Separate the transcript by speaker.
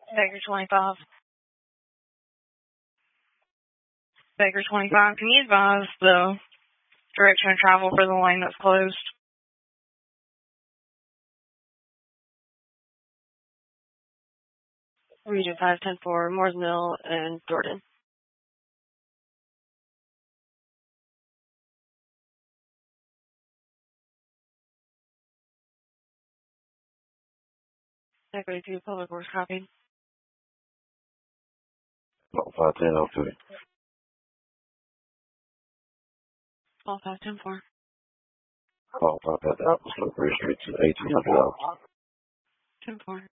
Speaker 1: Baker 25. Baker 25, can you advise the direction of travel for the lane that's closed?
Speaker 2: Region 510 for Moores Mill and Jordan. Equity 2, Public Works copy.
Speaker 3: 510-02.
Speaker 2: Call 510-4.
Speaker 3: Call 510 Apple Slope Bridge Street to $1,800.
Speaker 2: 10-4.